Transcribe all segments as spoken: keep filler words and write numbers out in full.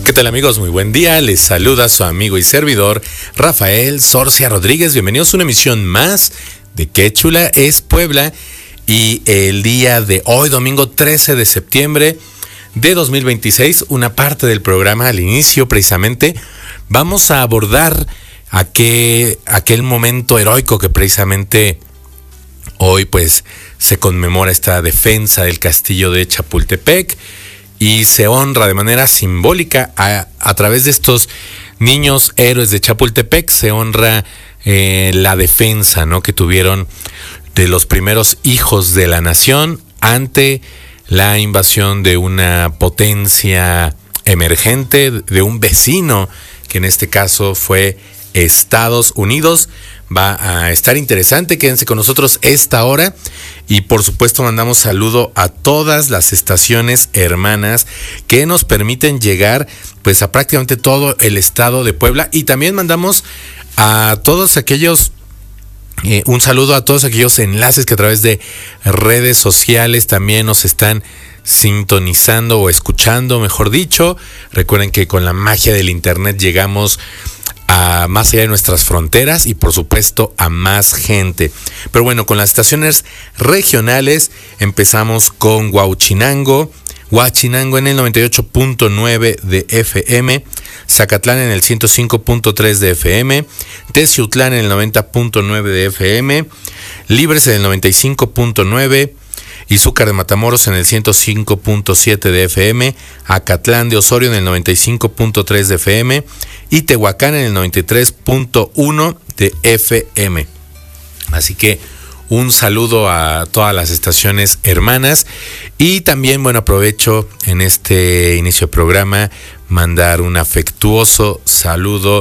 ¿Qué tal, amigos? Muy buen día. Les saluda su amigo y servidor Rafael Sorcia Rodríguez. Bienvenidos a una emisión más de Qué Chula es Puebla. Y el día de hoy, domingo trece de septiembre de dos mil veintiséis, una parte del programa al inicio precisamente, vamos a abordar aquel, aquel momento heroico que precisamente hoy pues se conmemora esta defensa del castillo de Chapultepec. Y se honra de manera simbólica a, a través de estos niños héroes de Chapultepec, se honra eh, la defensa, ¿no?, que tuvieron de los primeros hijos de la nación ante la invasión de una potencia emergente, de un vecino, que en este caso fue Estados Unidos. Va a estar interesante, quédense con nosotros esta hora y por supuesto mandamos saludo a todas las estaciones hermanas que nos permiten llegar pues a prácticamente todo el estado de Puebla, y también mandamos a todos aquellos eh, un saludo a todos aquellos enlaces que a través de redes sociales también nos están sintonizando o escuchando, mejor dicho. Recuerden que con la magia del internet llegamos a más allá de nuestras fronteras y por supuesto a más gente. Pero bueno, con las estaciones regionales empezamos con Huauchinango, Huachinango en el noventa y ocho punto nueve de F M, Zacatlán en el ciento cinco punto tres de F M, Teciutlán en el noventa punto nueve de F M, Libres en el noventa y cinco punto nueve, Izúcar de Matamoros en el ciento cinco punto siete de F M, Acatlán de Osorio en el noventa y cinco punto tres de F M y Tehuacán en el noventa y tres punto uno de F M. Así que un saludo a todas las estaciones hermanas y también, bueno, aprovecho en este inicio de programa mandar un afectuoso saludo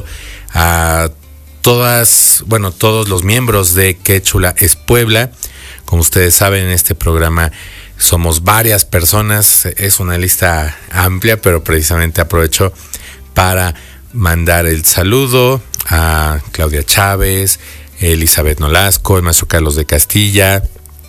a todas, bueno, todos los miembros de Qué Chula es Puebla. Como ustedes saben, en este programa somos varias personas, es una lista amplia, pero precisamente aprovecho para mandar el saludo a Claudia Chávez, Elizabeth Nolasco, el maestro Carlos de Castilla,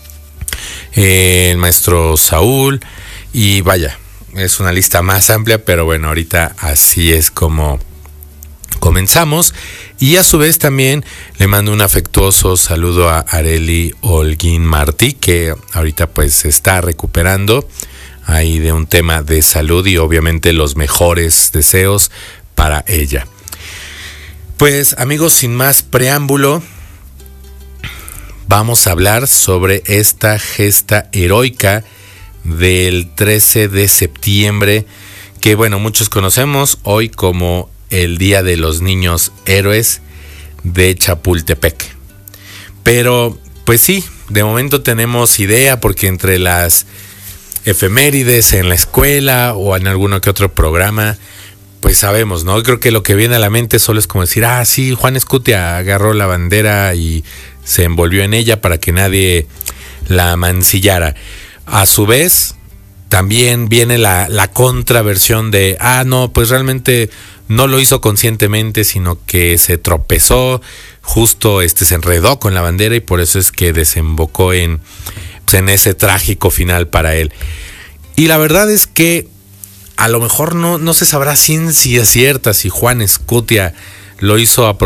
el maestro Saúl, y vaya, es una lista más amplia, pero bueno, ahorita así es como comenzamos. Y a su vez también le mando un afectuoso saludo a Areli Holguín Martí, que ahorita pues se está recuperando ahí de un tema de salud, y obviamente los mejores deseos para ella. Pues amigos, sin más preámbulo, vamos a hablar sobre esta gesta heroica del trece de septiembre, que bueno, muchos conocemos hoy como el Día de los Niños Héroes de Chapultepec. Pero pues sí, de momento tenemos idea, porque entre las efemérides en la escuela o en alguno que otro programa, pues sabemos, ¿no? Creo que lo que viene a la mente solo es como decir, ah, sí, Juan Escutia agarró la bandera y se envolvió en ella para que nadie la mancillara. A su vez, también viene la, la contraversión de, ah, no, pues realmente no lo hizo conscientemente, sino que se tropezó, justo este se enredó con la bandera y por eso es que desembocó en, pues, en ese trágico final para él. Y la verdad es que a lo mejor no, no se sabrá ciencia cierta si Juan Escutia lo hizo a